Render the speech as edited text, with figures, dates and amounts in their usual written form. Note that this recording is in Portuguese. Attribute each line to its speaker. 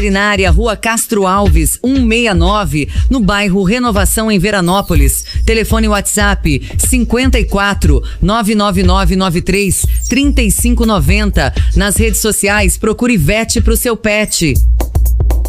Speaker 1: Veterinária, Rua Castro Alves, 169, no bairro Renovação, em Veranópolis. Telefone WhatsApp 54 99993 3590. Nas redes sociais, procure Vet pro seu pet.